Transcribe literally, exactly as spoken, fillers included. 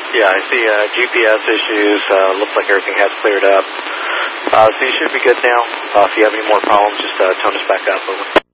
Yeah, I see uh, G P S issues. Uh, looks like everything has cleared up. Uh, so you should be good now. Uh, if you have any more problems, just uh, tone us back up. Over.